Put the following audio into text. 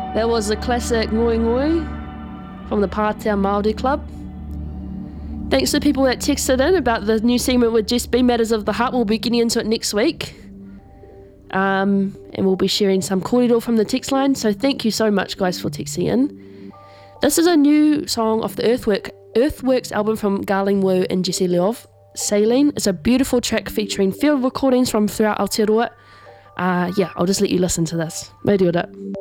That was the classic Ngoi Ngoi from the Pātea Māori Club. Thanks to people that texted in about the new segment with Jess B, Matters of the Heart. We'll be getting into it next week. And we'll be sharing some kōrero from the text line. So thank you so much, guys, for texting in. This is a new song off the Earthworks album from Garling Wu and Jesse Leov, Saline. It's a beautiful track featuring field recordings from throughout Aotearoa. I'll just let you listen to this. Mai ora.